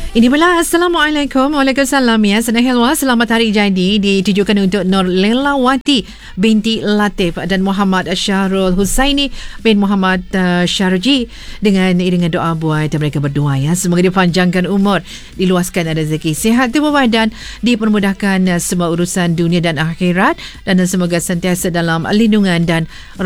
Ini bala Assalamualaikum. Waalaikumsalam ya. Senang helwa. Selamat hari jadi ditujukan untuk Nur Lelawati binti Latif dan Muhammad Syahrul Husaini bin Muhammad Syarji dengan iringan doa buat mereka berdua ya. Semoga dipanjangkan umur, diluaskan rezeki, sihat tubuh badan, dipermudahkan semua urusan dunia dan akhirat, dan semoga sentiasa dalam lindungan dan